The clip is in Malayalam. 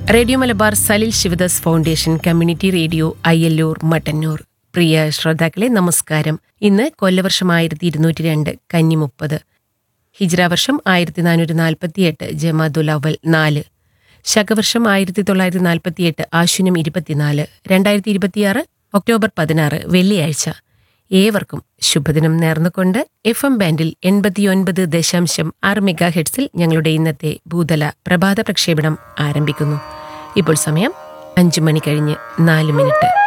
Radio Malabar Salil Sivadas foundation community radio Ayyallur Mattannur. പ്രിയ ശ്രോതാക്കളെ നമസ്കാരം. ഇന്ന് കൊല്ലവർഷം 1202 കന്നി 30, ഹിജ്ര വർഷം 1448 ജമാദുൽ അവൽ 4, ശകവർഷം 1948 ആശ്വിനം 24, 2026 ഒക്ടോബർ 16 വെള്ളിയാഴ്ച. ഏവർക്കും ശുഭദിനം നേർന്നുകൊണ്ട് FM ബാൻഡിൽ 89.6 മെഗാഹെർട്സിൽ ഞങ്ങളുടെ ഇന്നത്തെ ഭൂതല പ്രഭാത പ്രക്ഷേപണം ആരംഭിക്കുന്നു. ഇപ്പോൾ സമയം 5 മണി കഴിഞ്ഞ് 4 മിനിറ്റ്.